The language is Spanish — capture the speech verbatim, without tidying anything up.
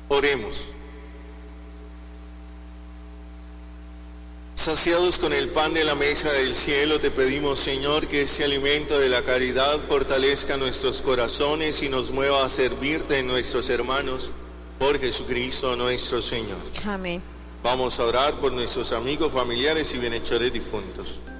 Oremos. Saciados con el pan de la mesa del cielo, te pedimos, Señor, que ese alimento de la caridad fortalezca nuestros corazones y nos mueva a servirte en nuestros hermanos, por Jesucristo nuestro Señor. Amén. Vamos a orar por nuestros amigos, familiares y bienhechores difuntos.